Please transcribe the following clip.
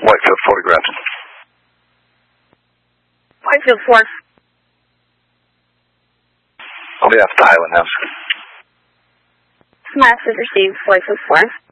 Whitefield photographs. Whitefield 4. On behalf of the Highland House. Message received, Whitefield 4.